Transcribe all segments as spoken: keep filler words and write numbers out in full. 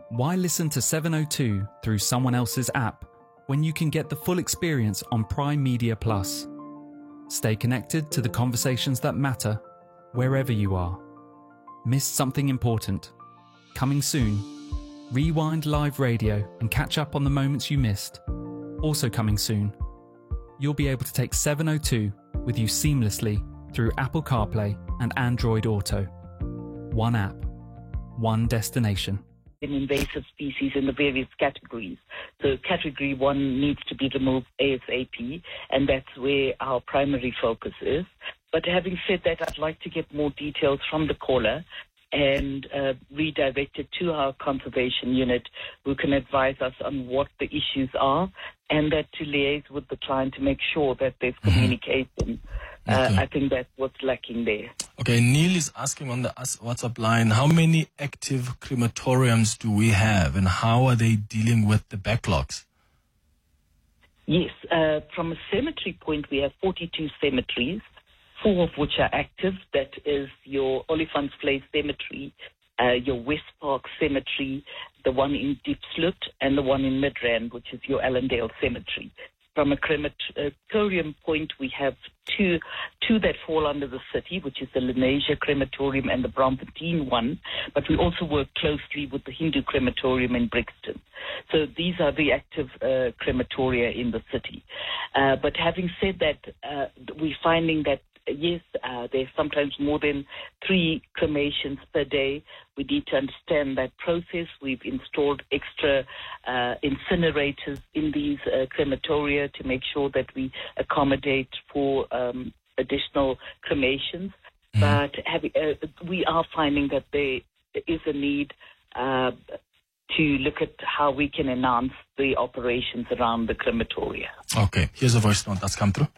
Why listen to seven oh two through someone else's app when you can get the full experience on Prime Media Plus? Stay connected to the conversations that matter wherever you are. Missed something important? Coming soon. Rewind live radio and catch up on the moments you missed. Also coming soon. You'll be able to take seven oh two with you seamlessly through Apple CarPlay and Android Auto. One app, one destination. In invasive species in the various categories. So category one needs to be removed ASAP, and that's where our primary focus is. But having said that, I'd like to get more details from the caller and uh, redirect it to our conservation unit, who can advise us on what the issues are, and that to liaise with the client to make sure that there's mm-hmm. communication. Uh, okay. I think that's what's lacking there. Okay, Neil is asking on the WhatsApp line, how many active crematoriums do we have, and how are they dealing with the backlogs? Yes, uh, from a cemetery point, we have forty-two cemeteries, four of which are active. That is your Olifants Place Cemetery, uh, your West Park Cemetery, the one in Diepsloot, and the one in Midrand, which is your Allendale Cemetery. From a crematorium point, we have two two that fall under the city, which is the Lenasia Crematorium and the Braamfontein one, but we also work closely with the Hindu Crematorium in Brixton. So these are the active uh, crematoria in the city. Uh, but having said that, uh, we're finding that yes, uh, there's sometimes more than three cremations per day. We need to understand that process. We've installed extra uh, incinerators in these uh, crematoria to make sure that we accommodate for um, additional cremations. Mm-hmm. But having, uh, we are finding that there is a need uh, to look at how we can enhance the operations around the crematoria. Okay, here's a voice note that's come through.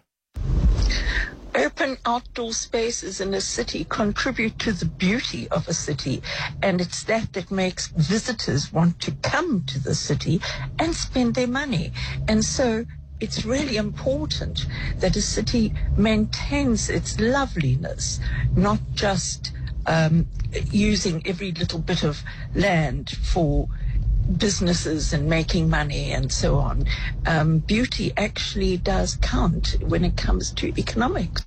Open outdoor spaces in a city contribute to the beauty of a city, and it's that that makes visitors want to come to the city and spend their money. And so it's really important that a city maintains its loveliness, not just um, using every little bit of land for businesses and making money and so on. Um, beauty actually does count when it comes to economics.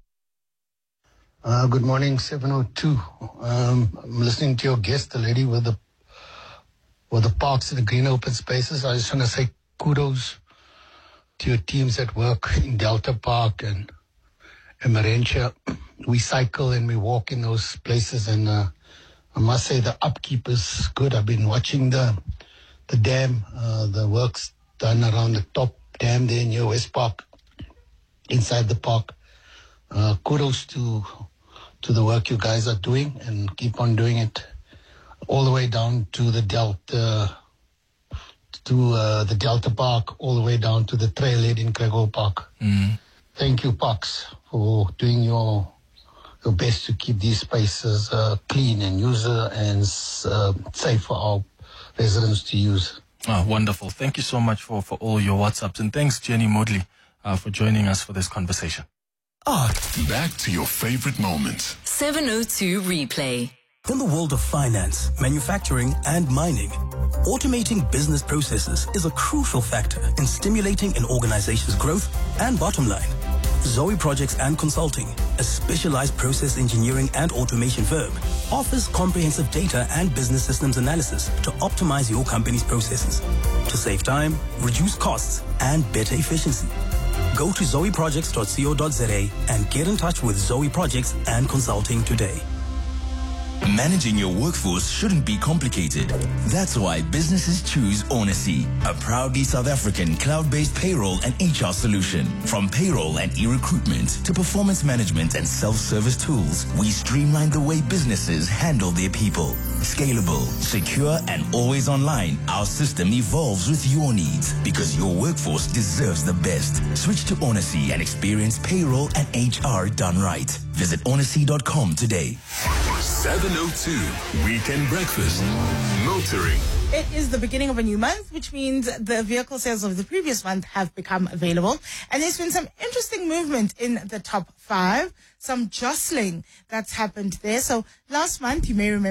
Uh, good morning, seven oh two. Um, I'm listening to your guest, the lady with the with the parks and the green open spaces. I just want to say kudos to your teams that work in Delta Park and Emerentia. We cycle and we walk in those places, and uh, I must say the upkeep is good. I've been watching the the dam, uh, the works done around the top dam there near West Park, inside the park. Uh, kudos to to the work you guys are doing, and keep on doing it all the way down to the Delta, to uh, the Delta Park, all the way down to the trailhead in Craigo Park. Mm. Thank you, Parks, for doing your your best to keep these spaces uh, clean and user and uh, safe for our residents to use. Oh, wonderful. Thank you so much for, for all your WhatsApps. And thanks, Jenny Modley, uh, for joining us for this conversation. Ah, back to your favorite moments. seven oh two Replay. In the world of finance, manufacturing, and mining, automating business processes is a crucial factor in stimulating an organization's growth and bottom line. Zoe Projects and Consulting, a specialized process engineering and automation firm, offers comprehensive data and business systems analysis to optimize your company's processes, to save time, reduce costs, and better efficiency. Go to zoe projects dot co dot za and get in touch with Zoe Projects and Consulting today. Managing your workforce shouldn't be complicated. That's why businesses choose Onacy, a proudly South African cloud-based payroll and H R solution. From payroll and e-recruitment to performance management and self-service tools, we streamline the way businesses handle their people. Scalable, secure, and always online, our system evolves with your needs because your workforce deserves the best. Switch to Onacy and experience payroll and H R done right. Visit onacy dot com today. seven oh two Weekend Breakfast. Motoring. It is the beginning of a new month, which means the vehicle sales of the previous month have become available. And there's been some interesting movement in the top five, some jostling that's happened there. So last month, you may remember,